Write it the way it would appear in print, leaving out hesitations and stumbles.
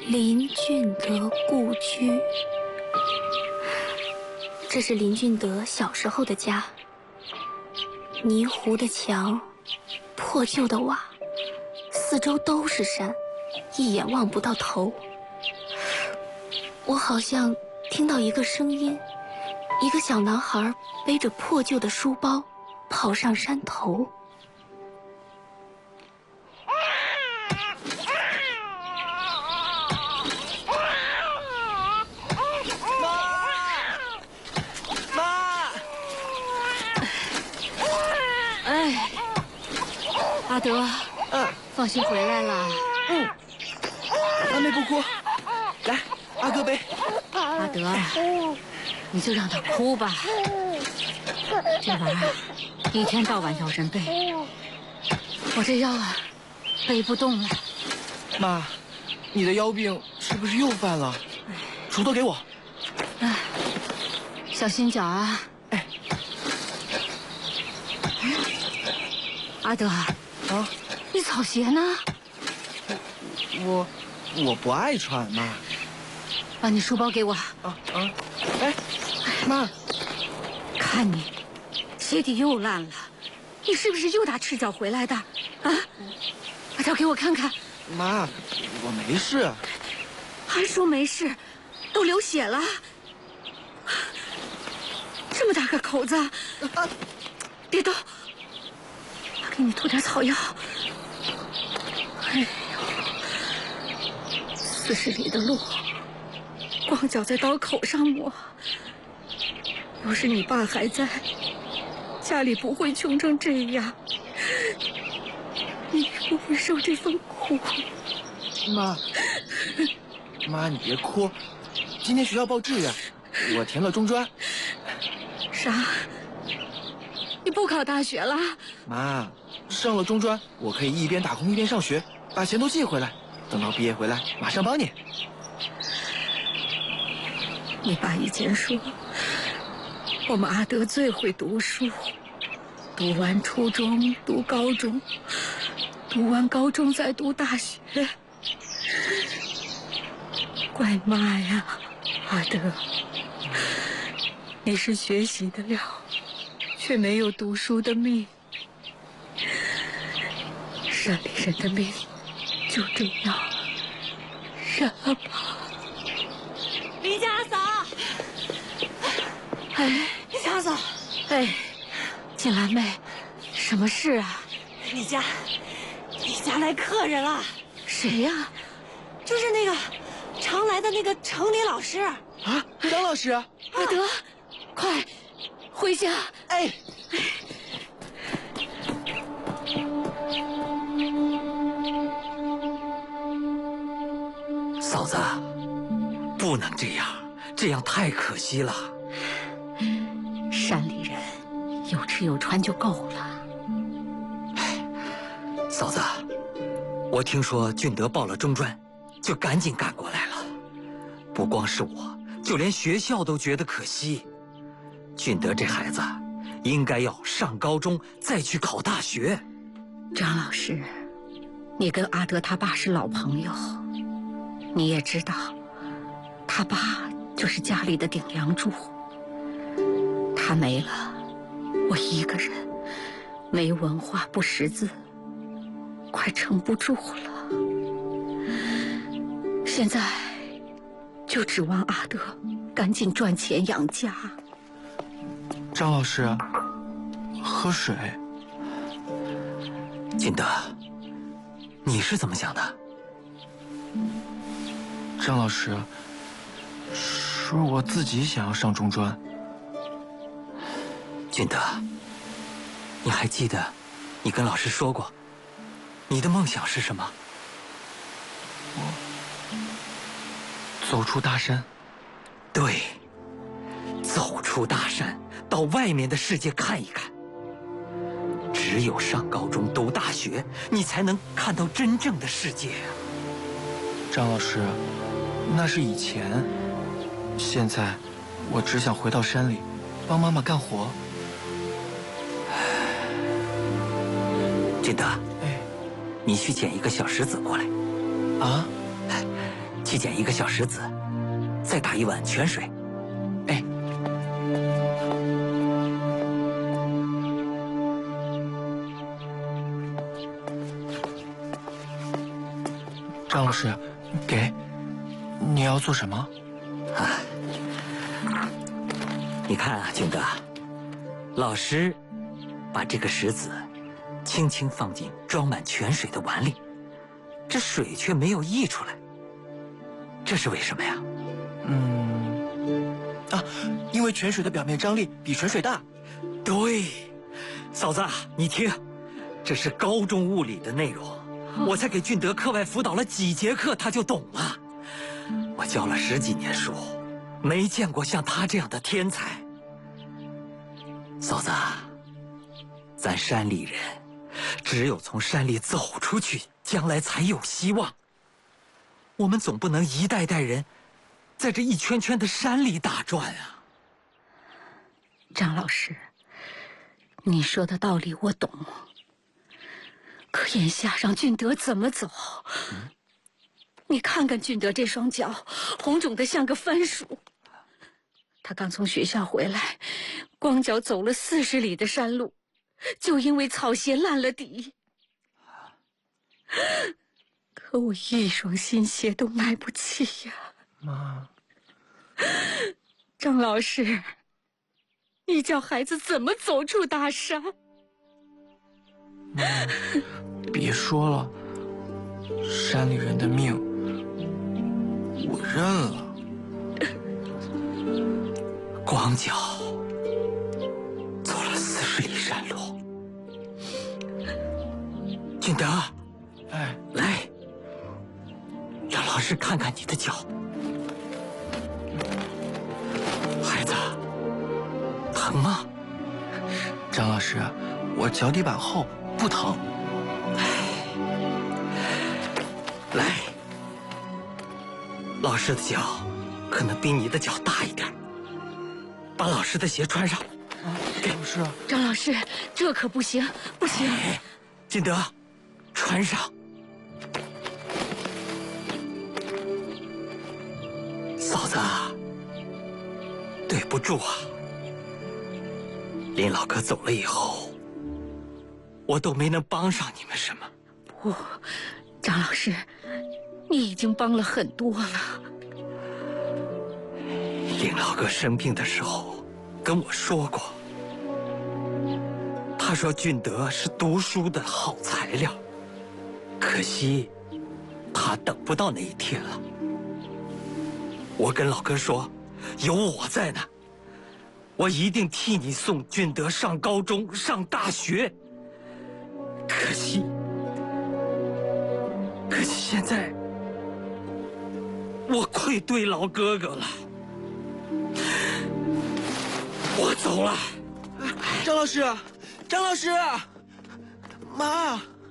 林俊德故居，这是林俊德小时候的家。泥糊的墙，破旧的瓦，四周都是山，一眼望不到头。我好像听到一个声音，一个小男孩背着破旧的书包跑上山头。 阿德，放学回来了。 阿妹不哭，来，阿哥背。 阿德，你就让他哭吧。这玩意儿一天到晚要人背，我这腰啊背不动了。 妈，你的腰病是不是又犯了？锄头给我。 小心脚啊。阿德。你草鞋呢？ 我不爱穿，妈。 把你书包给我。 哎，妈， 看你鞋底又烂了，你是不是又打赤脚回来的？啊，把脚给我看看。 妈，我没事。 还说没事，都流血了，这么大个口子。别动。给你涂点草药。哎呦，40里的路，光脚在刀口上磨。要是你爸还在，家里不会穷成这样，你不会受这份苦。 妈，你别哭。今天学校报志愿，我填了中专。 啥？你不考大学了？ 妈，上了中专，我可以一边打工一边上学，把钱都寄回来，等到毕业回来马上帮你。 你爸以前说，我们阿德最会读书，读完初中读高中，读完高中再读大学。怪妈呀，阿德，你是学习的料，却没有读书的命。山里人的命就这样染了吧。 林家嫂，林家嫂， 锦兰妹，什么事啊？ 你家来客人了。 谁呀？ 就是那个常来的那个程理老师。 啊，张老师。 阿德，快回家。 嫂子，不能这样，这样太可惜了。 山里人有吃有穿就够了。 嫂子，我听说俊德报了中专，就赶紧赶过来了。不光是我，就连学校都觉得可惜。俊德这孩子应该要上高中，再去考大学。 张老师，你跟阿德他爸是老朋友，你也知道，他爸就是家里的顶梁柱。他没了，我一个人没文化不识字，快撑不住了。现在就指望阿德赶紧赚钱养家。 张老师，喝水。 俊德，你是怎么想的？ 张老师，是我自己想要上中专。 俊德，你还记得你跟老师说过，你的梦想是什么？ 走出大山。 对，走出大山，到外面的世界看一看。只有上高中读大学，你才能看到真正的世界啊。 张老师，那是以前，现在我只想回到山里，帮妈妈干活。 俊德，你去捡一个小石子过来。 啊？ 去捡一个小石子，再打一碗泉水。 哎，张老师，给，你要做什么？ 你看啊，俊德，老师把这个石子轻轻放进装满泉水的碗里，这水却没有溢出来，这是为什么呀？ 因为泉水的表面张力比泉水大。 对，嫂子，你听，这是高中物理的内容，我才给俊德课外辅导了几节课，他就懂了。我教了10几年书，没见过像他这样的天才。嫂子，咱山里人，只有从山里走出去，将来才有希望。我们总不能一代代人在这一圈圈的山里打转啊。 张老师，你说的道理我懂，可眼下让俊德怎么走？你看看俊德这双脚，红肿得像个番薯。他刚从学校回来，光脚走了40里的山路，就因为草鞋烂了底。可我一双新鞋都买不起呀。 妈， 张老师，你叫孩子怎么走出大山？ 别说了，山里人的命我认了。 光脚走了40里山路，俊德， 哎， 来，让老师看看你的脚。孩子，疼吗？ 张老师，我脚底板厚，不疼。 来，老师的脚可能比你的脚大一点，把老师的鞋穿上。 张老师， 张老师，这可不行，不行！ 俊德，穿上。嫂子，对不住啊，林老哥走了以后，我都没能帮上你们什么。 不，张老师，你已经帮了很多了。 林老哥生病的时候跟我说过，他说俊德是读书的好材料，可惜他等不到那一天了。我跟老哥说，有我在呢，我一定替你送俊德上高中、上大学。可惜现在我愧对老哥哥了，我走了。 张老师，张老师，妈。